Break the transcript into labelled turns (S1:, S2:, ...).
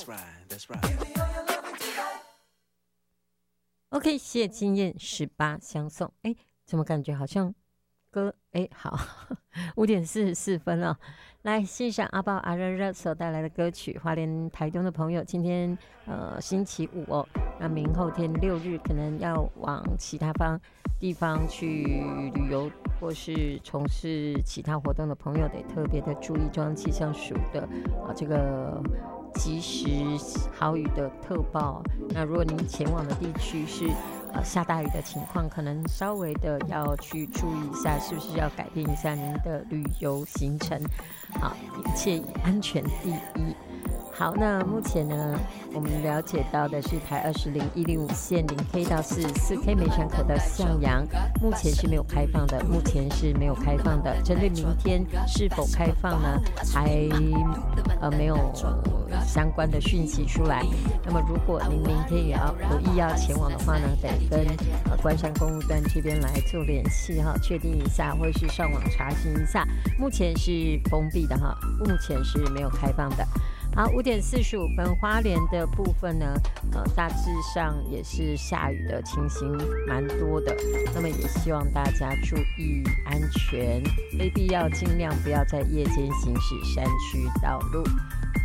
S1: OK， 谢金燕18相送。哎，怎么感觉好像歌？哎，好，5点44分了。来欣赏阿豹阿热热所带来的歌曲。花莲台东的朋友，今天星期五哦，那明后天6日可能要往其他地方去旅游或是从事其他活动的朋友，得特别的注意中央气象署的这个即时豪雨的特报。那如果您前往的地区是下大雨的情况，可能稍微的要去注意一下，是不是要改变一下您的旅游行程。好，一切以安全第一。好，那目前呢，我们了解到的是台200105线0K 到44K 梅山口到向阳，目前是没有开放的。针对明天是否开放呢，还没有相关的讯息出来。那么如果您明天也有意要前往的话呢，得跟关山公路段这边来做联系哈，确定一下，或者是上网查询一下。目前是封闭的哈，目前是没有开放的。好，5点45分，花莲的部分呢，大致上也是下雨的情形蛮多的，那么也希望大家注意安全，非必要尽量不要在夜间行驶山区道路。